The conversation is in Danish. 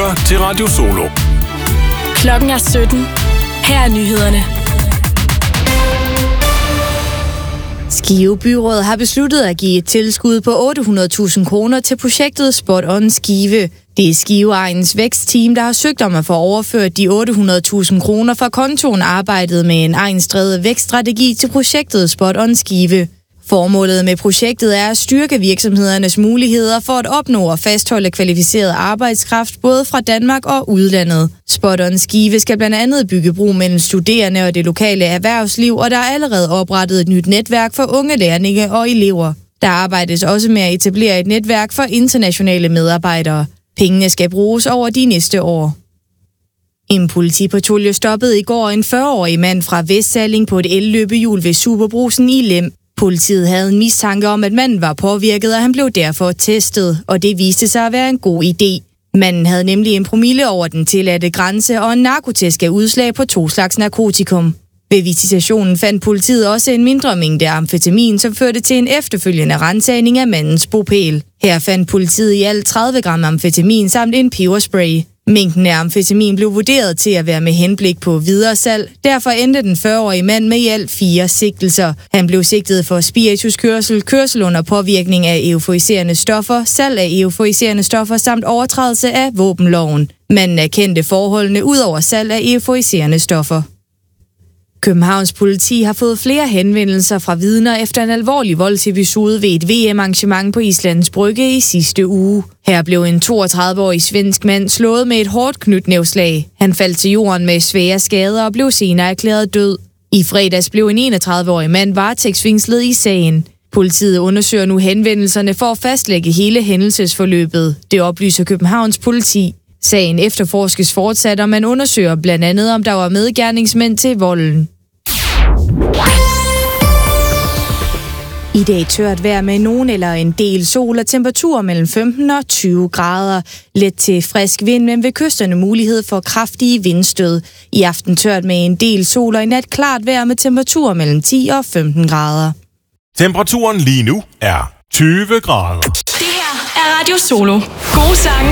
lytter til Radio Solo. Klokken er 17. Her er nyhederne. Skive Byråd har besluttet at give et tilskud på 800.000 kroner til projektet Spot On Skive. Det er Skive Egnens Vækstteam, der har søgt om at få overført de 800.000 kroner fra kontoen arbejdet med en egnsdrevet vækststrategi til projektet Spot On Skive. Formålet med projektet er at styrke virksomhedernes muligheder for at opnå og fastholde kvalificeret arbejdskraft både fra Danmark og udlandet. Spot On Skive skal blandt andet bygge bro mellem studerende og det lokale erhvervsliv, og der er allerede oprettet et nyt netværk for unge lærlinge og elever. Der arbejdes også med at etablere et netværk for internationale medarbejdere. Pengene skal bruges over de næste år. En politipatrulje stoppede i går en 40-årig mand fra Vestsalling på et elløbehjul ved Superbrugsen i Lem. Politiet havde en mistanke om, at manden var påvirket, og han blev derfor testet, og det viste sig at være en god idé. Manden havde nemlig en promille over den tilladte grænse, og en narkotest gav udslag på 2 slags narkotikum. Ved visitationen fandt politiet også en mindre mængde amfetamin, som førte til en efterfølgende ransagning af mandens bopæl. Her fandt politiet i alt 30 gram amfetamin samt en peberspray. Mængden af amfetamin blev vurderet til at være med henblik på videre salg. Derfor endte den 40-årige mand med i alt 4 sigtelser. Han blev sigtet for spirituskørsel, kørsel under påvirkning af euforiserende stoffer, salg af euforiserende stoffer samt overtrædelse af våbenloven. Manden erkendte forholdene ud over salg af euforiserende stoffer. Københavns politi har fået flere henvendelser fra vidner efter en alvorlig voldsepisode ved et VM-arrangement på Islands Brygge i sidste uge. Her blev en 32-årig svensk mand slået med et hårdt knytnævslag. Han faldt til jorden med svære skader og blev senere erklæret død. I fredags blev en 31-årig mand varetægtsfængslet i sagen. Politiet undersøger nu henvendelserne for at fastlægge hele hændelsesforløbet. Det oplyser Københavns politi. Sagen efterforskes fortsat, og man undersøger blandt andet, om der var medgerningsmænd til volden. I dag tørt vejr med nogen eller en del sol og temperaturer mellem 15 og 20 grader. Let til frisk vind, men ved kysterne mulighed for kraftige vindstød. I aften tørt med en del sol og i nat klart vejr med temperaturer mellem 10 og 15 grader. Temperaturen lige nu er 20 grader. Det her er Radio Solo. Gode sange